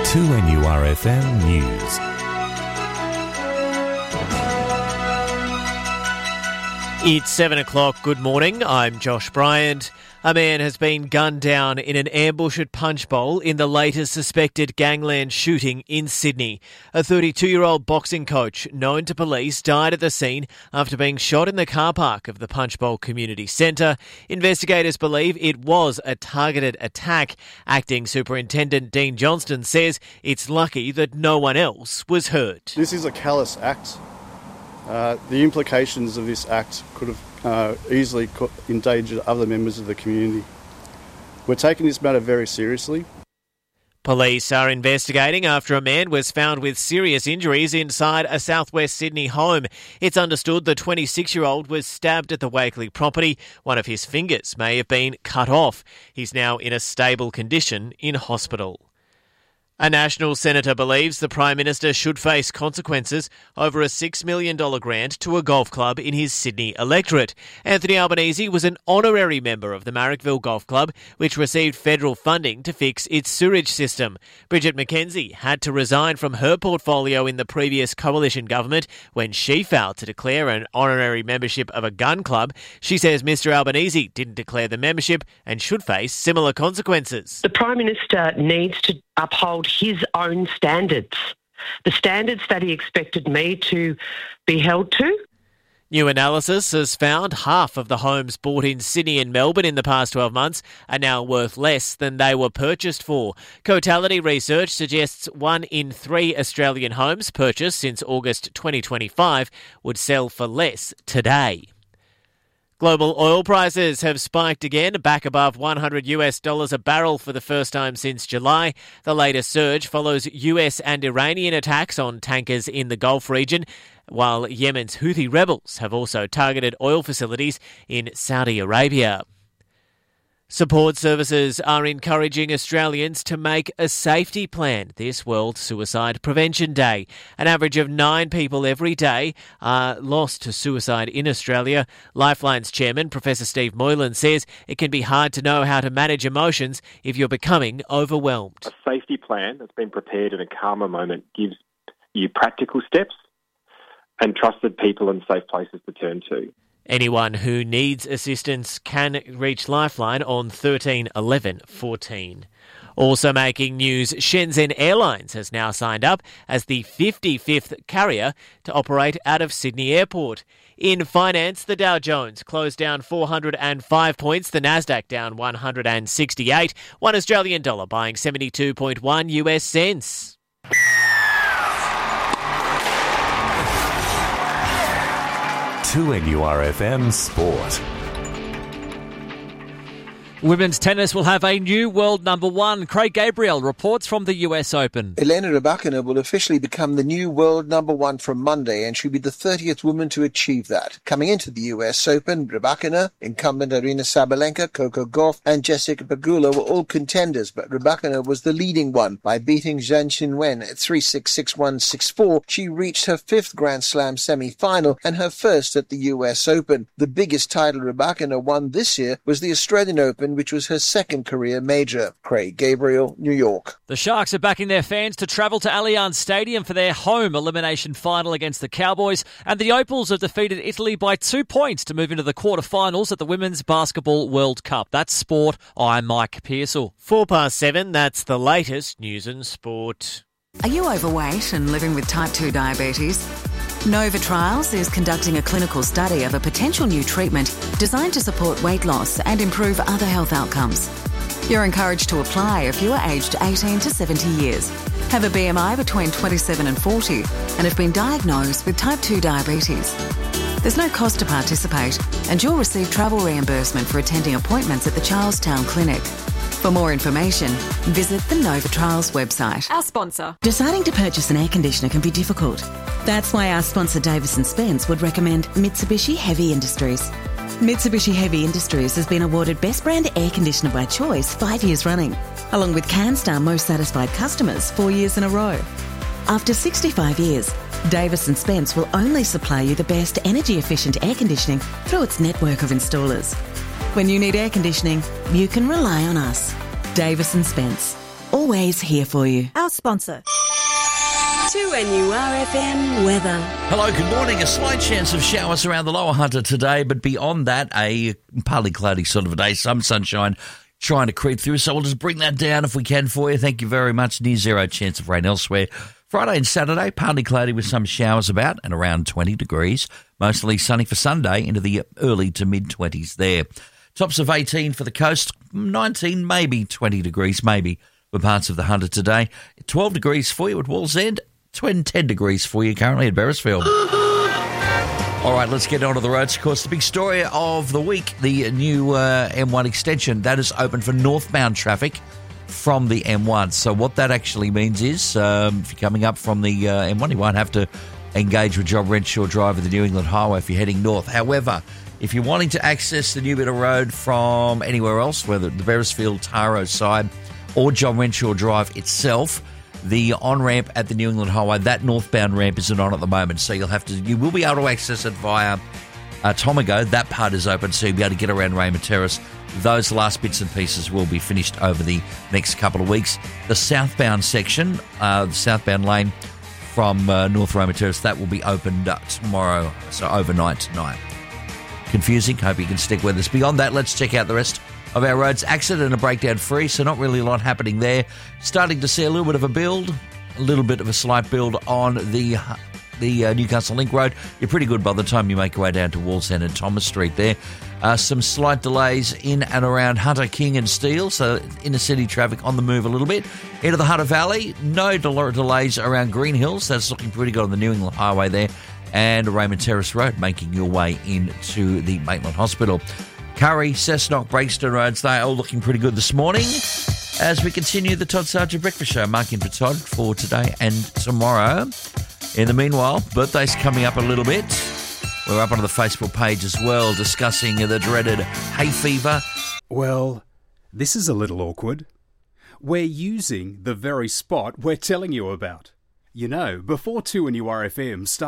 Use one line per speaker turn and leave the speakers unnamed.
2NURFM News.
It's 7 o'clock. Good morning. I'm Josh Bryant. A man has been gunned down in an ambush at Punchbowl in the latest suspected gangland shooting in Sydney. A 32-year-old boxing coach known to police died at the scene after being shot in the car park of the Punchbowl Community Centre. Investigators believe it was a targeted attack. Acting Superintendent Dean Johnston says it's lucky that no one else was hurt.
This is a callous act. The implications of this act could have easily endangered other members of the community. We're taking this matter very seriously.
Police are investigating after a man was found with serious injuries inside a southwest Sydney home. It's understood the 26-year-old was stabbed at the Wakeley property. One of his fingers may have been cut off. He's now in a stable condition in hospital. A National Senator believes the Prime Minister should face consequences over a $6 million grant to a golf club in his Sydney electorate. Anthony Albanese was an honorary member of the Marrickville Golf Club, which received federal funding to fix its sewage system. Bridget McKenzie had to resign from her portfolio in the previous coalition government when she failed to declare an honorary membership of a gun club. She says Mr Albanese didn't declare the membership and should face similar consequences.
The Prime Minister needs to uphold his own standards, the standards that he expected me to be held to.
New analysis has found half of the homes bought in Sydney and Melbourne in the past 12 months are now worth less than they were purchased for. Cotality research suggests 1 in 3 Australian homes purchased since August 2025 would sell for less today. Global oil prices have spiked again, back above $100 a barrel for the first time since July. The latest surge follows US and Iranian attacks on tankers in the Gulf region, while Yemen's Houthi rebels have also targeted oil facilities in Saudi Arabia. Support services are encouraging Australians to make a safety plan this World Suicide Prevention Day. An average of 9 people every day are lost to suicide in Australia. Lifeline's chairman, Professor Steve Moylan, says it can be hard to know how to manage emotions if you're becoming overwhelmed.
A safety plan that's been prepared in a calmer moment gives you practical steps and trusted people and safe places to turn to.
Anyone who needs assistance can reach Lifeline on 13 11 14. Also making news, Shenzhen Airlines has now signed up as the 55th carrier to operate out of Sydney Airport. In finance, the Dow Jones closed down 405 points, the Nasdaq down 168, one Australian dollar buying 72.1 US cents.
To NURFM Sport.
Women's tennis will have a new world number 1. Craig Gabriel reports from the US Open.
Elena Rybakina will officially become the new world number 1 from Monday, and she'll be the 30th woman to achieve that. Coming into the US Open, Rybakina, incumbent Aryna Sabalenka, Coco Gauff and Jessica Pegula were all contenders, but Rybakina was the leading one. By beating Zhang Qinwen at 3-6, 6-1, 6-4, she reached her 5th Grand Slam semi-final and her first at the US Open. The biggest title Rybakina won this year was the Australian Open, which was her second career major. Craig Gabriel, New York.
The Sharks are backing their fans to travel to Allianz Stadium for their home elimination final against the Cowboys, and the Opals have defeated Italy by 2 points to move into the quarterfinals at the Women's Basketball World Cup. That's sport. I'm Mike Pearsall.
7:04, that's the latest news and sport.
Are you overweight and living with type 2 diabetes? Nova Trials is conducting a clinical study of a potential new treatment designed to support weight loss and improve other health outcomes. You're encouraged to apply if you are aged 18 to 70 years, have a BMI between 27 and 40, and have been diagnosed with type 2 diabetes. There's no cost to participate, and you'll receive travel reimbursement for attending appointments at the Charlestown Clinic. For more information, visit the Nova Trials website.
Our sponsor.
Deciding to purchase an air conditioner can be difficult. That's why our sponsor Davis & Spence would recommend Mitsubishi Heavy Industries. Mitsubishi Heavy Industries has been awarded Best Brand Air Conditioner by Choice 5 years running, along with CanStar Most Satisfied Customers 4 years in a row. After 65 years, Davis & Spence will only supply you the best energy-efficient air conditioning through its network of installers. When you need air conditioning, you can rely on us. Davis & Spence. always here for you.
Our sponsor. 2NURFM weather.
Hello, good morning. A slight chance of showers around the Lower Hunter today, but beyond that, a partly cloudy sort of a day. Some sunshine trying to creep through, so we'll just bring that down if we can for you. Thank you very much. Near zero chance of rain elsewhere. Friday and Saturday, partly cloudy with some showers about and around 20 degrees. Mostly sunny for Sunday into the early to mid-20s there. Tops of 18 for the coast, 19, maybe 20 degrees, maybe for parts of the Hunter today. 12 degrees for you at Wallsend. 10 degrees for you currently at Beresfield. All right, let's get on to the roads. Of course, the big story of the week, the new M1 extension, that is open for northbound traffic from the M1. So what that actually means is if you're coming up from the M1, you won't have to engage with John Renshaw Drive of the New England Highway if you're heading north. However, if you're wanting to access the new bit of road from anywhere else, whether the Beresfield, Taro side or John Renshaw Drive itself, the on-ramp at the New England Highway, that northbound ramp isn't on at the moment, so you will be able to access it via Tomago. That part is open, so you'll be able to get around Raymond Terrace. Those last bits and pieces will be finished over the next couple of weeks. The southbound section, the southbound lane from North Raymond Terrace, that will be opened up tomorrow, so overnight tonight. Confusing, hope you can stick with us. Beyond that, let's check out the rest of our roads. Accident and breakdown free, so not really a lot happening there. Starting to see a little bit of a build, a little bit of a slight build on the Newcastle Link Road. You're pretty good by the time you make your way down to Wallsend and Thomas Street there. Some slight delays in and around Hunter, King and Steele, so inner city traffic on the move a little bit. Into the Hunter Valley, no delays around Green Hills. That's looking pretty good on the New England Highway there. And Raymond Terrace Road, making your way into the Maitland Hospital. Curry, Cessnock, Breakston roads, they are all looking pretty good this morning. As we continue the Todd Sargent Breakfast Show, Mark in for Todd for today and tomorrow. In the meanwhile, birthdays coming up a little bit. We're up on the Facebook page as well, discussing the dreaded hay fever.
Well, this is a little awkward. We're using the very spot we're telling you about. You know, before 2NURFM started